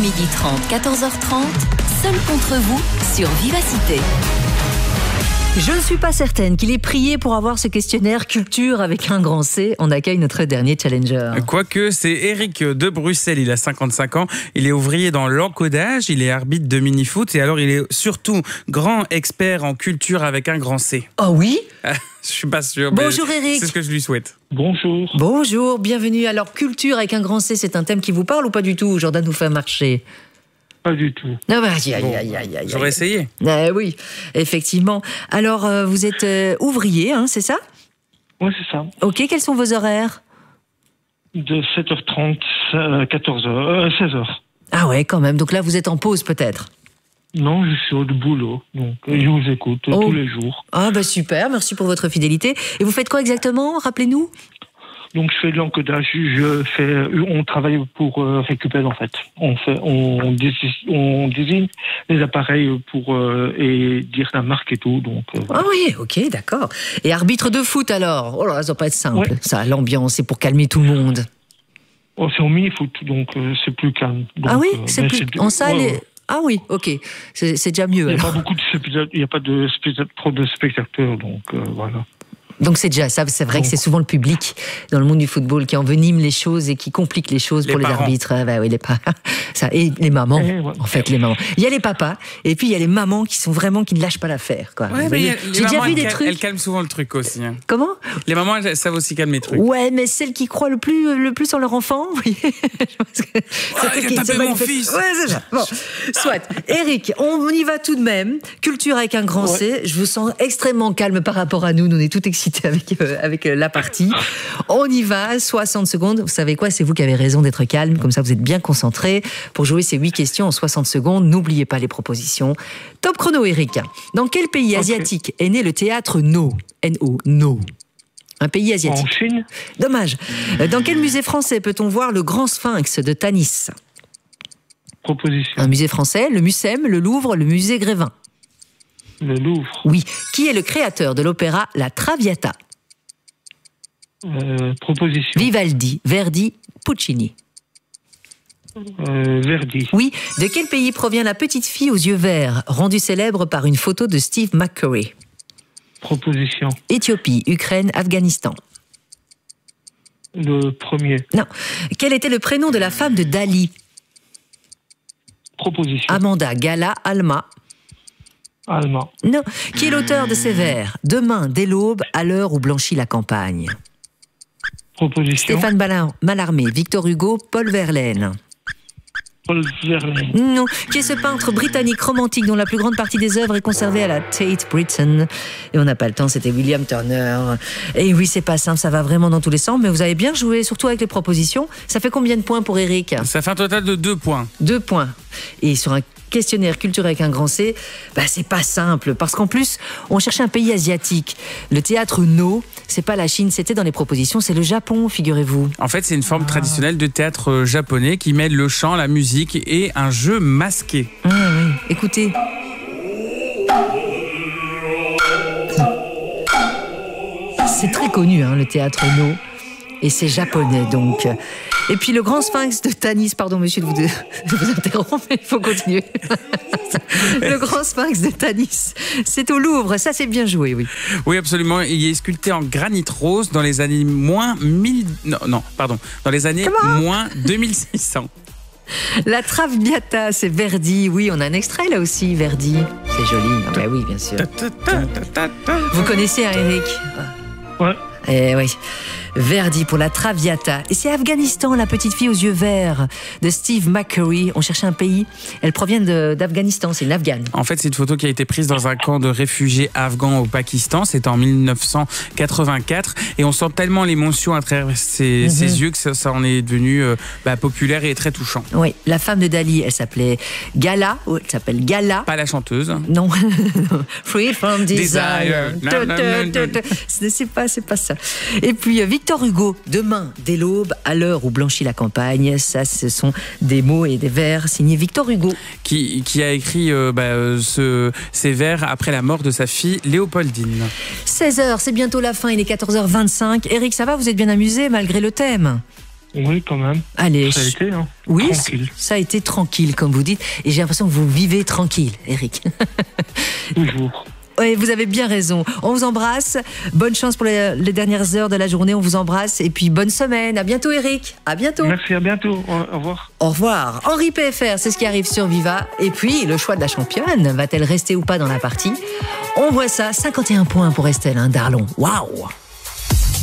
12h30, 14h30, seul contre vous sur Vivacité. Je ne suis pas certaine qu'il ait prié pour avoir ce questionnaire culture avec un grand C. On accueille notre dernier challenger. Quoique, c'est Eric de Bruxelles, il a 55 ans, il est ouvrier dans l'encodage, il est arbitre de mini-foot et alors il est surtout grand expert en culture avec un grand C. Oh oui? Je suis pas sûr. Bonjour Eric. C'est ce que je lui souhaite. Bonjour. Bonjour, bienvenue. Alors culture avec un grand C, c'est un thème qui vous parle ou pas du tout? Jordan nous fait marcher. Pas du tout. Ah bah, J'aurais essayé. Oui, effectivement. Alors, vous êtes ouvrier, hein, c'est ça? Oui, c'est ça. Ok, quels sont vos horaires? De 7h30 à 16h. Ah ouais, quand même. Donc là, vous êtes en pause peut-être? Non, je suis au boulot, donc je vous écoute tous les jours. Ah bah super, merci pour votre fidélité. Et vous faites quoi exactement? Rappelez-nous. Donc je fais de l'encodage, on travaille pour récupérer en fait. On désigne les appareils pour et dire la marque et tout. Donc. Ah oui, ok, d'accord. Et arbitre de foot alors? Oh là, ça va pas être simple. Ouais. Ça, l'ambiance, c'est pour calmer tout le monde. Oh, c'est en mini-foot, donc c'est plus calme. Donc, ah oui, c'est plus en salle. Ouais. Ah oui, ok, c'est déjà mieux. Il n'y a pas trop de spectateurs, donc voilà. Donc c'est déjà ça, c'est vrai que c'est souvent le public dans le monde du football qui envenime les choses et qui complique les choses pour les arbitres. Bah oui, ça, et les mamans, en fait, les mamans. Il y a les papas et puis il y a les mamans qui ne lâchent pas l'affaire. Quoi. Ouais, mais j'ai déjà vu des trucs. Elles calment souvent le truc aussi. Hein. Comment? Les mamans, elles savent aussi calmer le truc. Ouais, mais celles qui croient le plus en leur enfant, oui. Il a tapé mon fils. Ouais, c'est ça. Bon, soit. Eric, on y va tout de même. Culture avec un grand C. Je vous sens extrêmement calme par rapport à nous. Nous, on est tout excités avec la partie. On y va, 60 secondes. Vous savez quoi? C'est vous qui avez raison d'être calme. Comme ça, vous êtes bien concentrés pour jouer ces 8 questions en 60 secondes. N'oubliez pas les propositions. Top chrono, Eric. Dans quel pays asiatique est né le théâtre No? N-O, No. Un pays asiatique. En Chine. Dommage. Dans quel musée français peut-on voir le Grand Sphinx de Tanis? Proposition. Un musée français, le Mucem, le Louvre, le musée Grévin. Le Louvre. Oui. Qui est le créateur de l'opéra La Traviata? Proposition. Vivaldi, Verdi, Puccini. Verdi. Oui. De quel pays provient la petite fille aux yeux verts, rendue célèbre par une photo de Steve McCurry? Proposition. Éthiopie, Ukraine, Afghanistan. Le premier. Non. Quel était le prénom de la femme de Dali? Proposition. Amanda, Gala, Alma. Allemand. Non. Qui est l'auteur de ces vers? Demain, dès l'aube, à l'heure où blanchit la campagne. Proposition. Stéphane Mallarmé, Victor Hugo, Paul Verlaine. Paul Verlaine. Non. Qui est ce peintre britannique romantique dont la plus grande partie des œuvres est conservée à la Tate Britain? Et on n'a pas le temps, c'était William Turner. Et oui, c'est pas simple, ça va vraiment dans tous les sens, mais vous avez bien joué, surtout avec les propositions. Ça fait combien de points pour Eric? Ça fait un total de 2 points. 2 points. Et sur un questionnaire culture avec un grand C, c'est pas simple, parce qu'en plus, on cherchait un pays asiatique. Le théâtre No, c'est pas la Chine, c'était dans les propositions, c'est le Japon, figurez-vous. En fait, c'est une forme traditionnelle de théâtre japonais qui mêle le chant, la musique et un jeu masqué. Ah oui, écoutez. C'est très connu, hein, le théâtre No. Et c'est japonais, donc. Et puis le Grand Sphinx de Tanis, pardon monsieur de vous interrompre, mais il faut continuer. Le Grand Sphinx de Tanis, c'est au Louvre, ça c'est bien joué, oui. Oui, absolument, il est sculpté en granit rose dans les années moins moins 2600. La Traviata, c'est Verdi, oui, on a un extrait là aussi, Verdi. C'est joli, ah, bah oui, bien sûr. Vous connaissez, hein, Eric? Ouais. Eh oui. Verdi pour la Traviata. Et c'est Afghanistan, la petite fille aux yeux verts de Steve McCurry. On cherchait un pays. Elle provient d'Afghanistan, c'est une Afghane. En fait, c'est une photo qui a été prise dans un camp de réfugiés afghans au Pakistan. C'était en 1984. Et on sent tellement l'émotion à travers ses yeux que ça en est devenu populaire et très touchant. Oui, la femme de Dali, elle s'appelait Gala. Elle s'appelle Gala. Pas la chanteuse. Non. Free from desire. Desire. C'est pas ça. Et puis, Victor Hugo, Demain, dès l'aube, à l'heure où blanchit la campagne. Ça, ce sont des mots et des vers signés Victor Hugo. Qui a écrit ces vers après la mort de sa fille Léopoldine. 16h, c'est bientôt la fin, il est 14h25. Eric, ça va, vous êtes bien amusé malgré le thème? Oui, quand même. Allez. Ça a été, hein. Oui, Tranquille. ça a été tranquille, comme vous dites. Et j'ai l'impression que vous vivez tranquille, Eric. Toujours. Oui, vous avez bien raison. On vous embrasse. Bonne chance pour les dernières heures de la journée. On vous embrasse. Et puis, bonne semaine. À bientôt, Eric. À bientôt. Merci, à bientôt. Au revoir. Au revoir. Henri PFR, c'est ce qui arrive sur Viva. Et puis, le choix de la championne. Va-t-elle rester ou pas dans la partie? On voit ça. 51 points pour Estelle Darlon. Waouh!